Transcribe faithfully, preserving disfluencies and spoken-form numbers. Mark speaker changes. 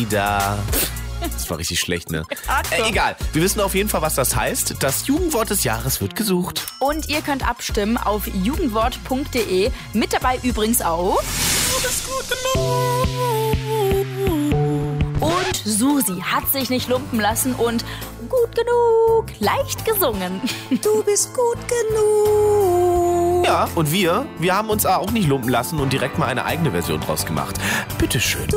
Speaker 1: da. Das war richtig schlecht, ne? Äh, egal. Wir wissen auf jeden Fall, was das heißt. Das Jugendwort des Jahres wird gesucht.
Speaker 2: Und ihr könnt abstimmen auf jugendwort punkt de. Mit dabei übrigens auch...
Speaker 1: Du bist gut genug.
Speaker 2: Und Susi hat sich nicht lumpen lassen und gut genug leicht gesungen.
Speaker 3: Du bist gut genug.
Speaker 1: Ja, und wir, wir haben uns auch nicht lumpen lassen und direkt mal eine eigene Version draus gemacht. Bitteschön.